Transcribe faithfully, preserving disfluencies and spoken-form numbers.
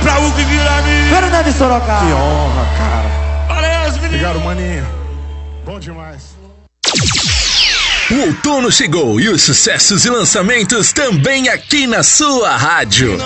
pra Hugo e Guilherme. Fernando de Sorocaba. Que honra, cara. Valeu, meninos. Obrigado, maninho. Bom demais. O outono chegou e os sucessos e lançamentos também aqui na sua rádio.